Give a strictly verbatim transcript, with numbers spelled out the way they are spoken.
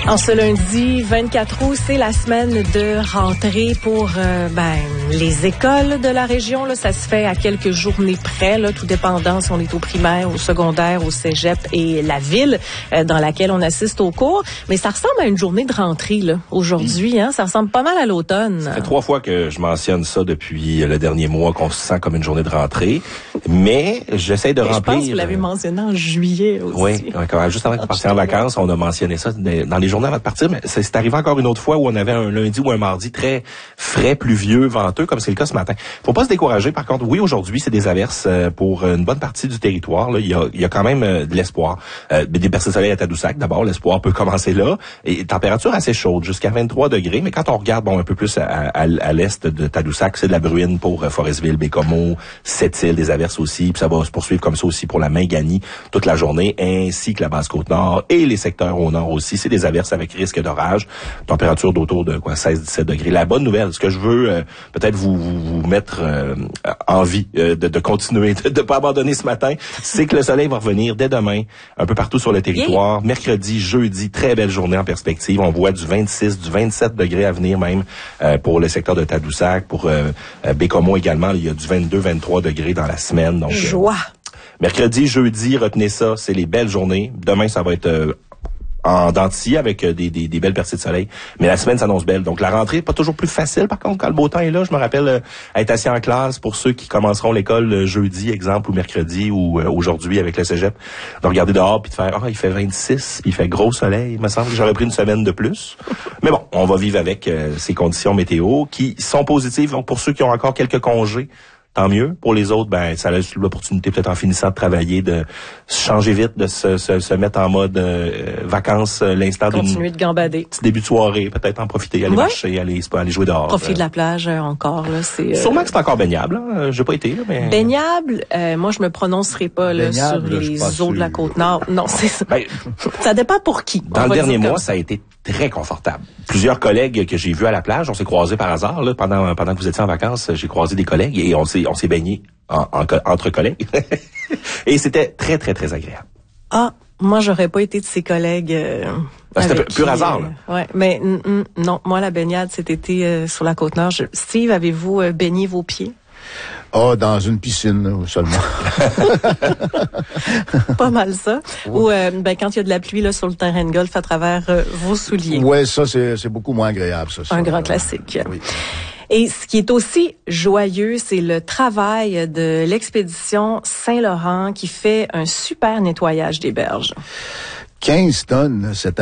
En ce lundi vingt-quatre août, c'est la semaine de rentrée pour euh, ben les écoles de la région. Là, ça se fait à quelques journées près, là, tout dépendant si on est au primaire, au secondaire, au cégep et la ville euh, dans laquelle on assiste aux cours. Mais ça ressemble à une journée de rentrée là aujourd'hui. Hein, ça ressemble pas mal à l'automne. Ça fait trois fois que je mentionne ça depuis le dernier mois qu'on se sent comme une journée de rentrée. Mais j'essaie de et remplir. Je pense que vous l'avez mentionné en juillet aussi. Oui, encore, juste avant de partir en vacances, on a mentionné ça dans les journées avant de partir. Mais c'est arrivé encore une autre fois où on avait un lundi ou un mardi très frais, pluvieux, venteux, comme c'est le cas ce matin. Faut pas se décourager. Par contre, oui, aujourd'hui, c'est des averses pour une bonne partie du territoire. Là, il y a, il y a quand même de l'espoir. Euh, des percées de soleil à Tadoussac, d'abord, l'espoir peut commencer là. Et température assez chaude, jusqu'à vingt-trois degrés. Mais quand on regarde bon un peu plus à, à, à l'est de Tadoussac, c'est de la bruine pour Forestville, Bécomo, Sept-Îles, des averses aussi. Puis ça va se poursuivre comme ça aussi pour la Mingani toute la journée, ainsi que la Basse-Côte-Nord et les secteurs au nord aussi. C'est des averses avec risque d'orage. Température d'autour de quoi seize à dix-sept degrés. La bonne nouvelle, ce que je veux euh, peut-être vous, vous, vous mettre euh, envie euh, de, de continuer, de ne pas abandonner ce matin, c'est que le soleil va revenir dès demain un peu partout sur le territoire. Yeah. Mercredi, jeudi, très belle journée en perspective. On voit du vingt-six, du vingt-sept degrés à venir même euh, pour le secteur de Tadoussac, pour euh, Bécomo également. Il y a du vingt-deux, vingt-trois degrés dans la semaine. Donc, Joie. Euh, mercredi, jeudi, retenez ça, c'est les belles journées. Demain, ça va être euh, en dents de scie avec des, des, des belles percées de soleil. Mais la semaine s'annonce belle. Donc, la rentrée n'est pas toujours plus facile, par contre, quand le beau temps est là. Je me rappelle euh, être assis en classe pour ceux qui commenceront l'école euh, jeudi, exemple, ou mercredi, ou euh, aujourd'hui avec le cégep, de regarder dehors puis de faire « Ah, il fait vingt-six, puis il fait gros soleil. » Il me semble que j'aurais pris une semaine de plus. Mais bon, on va vivre avec euh, ces conditions météo qui sont positives. Donc, pour ceux qui ont encore quelques congés, tant mieux. Pour les autres, ben ça laisse l'opportunité peut-être en finissant de travailler, de changer vite, de se, se, se mettre en mode euh, vacances, euh, l'instant d'une... Continuer de gambader. Petit début de soirée, peut-être en profiter, aller ouais. marcher, aller, aller jouer dehors. Profiter euh. de la plage euh, encore. Là, c'est, euh... Sûrement que c'est encore baignable. Hein? J'ai pas été. Là, mais... Baignable, euh, moi je me prononcerai pas là, baignable, sur les eaux de la Côte-Nord. Non, c'est ça. Ben, ça dépend pour qui. Dans le dernier mois, ça a été très confortable. Plusieurs collègues que j'ai vus à la plage, on s'est croisés par hasard là, pendant pendant que vous étiez en vacances. J'ai croisé des collègues et on s'est on s'est baigné en, en, entre collègues et c'était très très très agréable. Ah, moi j'aurais pas été de ces collègues. Euh, ah, c'était pur hasard. Là. Euh, ouais, mais n- n- non, moi la baignade cet été euh, sur la Côte-Nord. Je... Steve, avez-vous euh, baigné vos pieds? Ah, oh, dans une piscine seulement. Pas mal ça. Ouais. Ou euh, ben quand il y a de la pluie là sur le terrain de golf à travers euh, vos souliers. Ouais, ça c'est c'est beaucoup moins agréable ça. ça Un grand euh, classique. Oui. Et ce qui est aussi joyeux, c'est le travail de l'expédition Saint-Laurent qui fait un super nettoyage des berges. quinze tonnes cette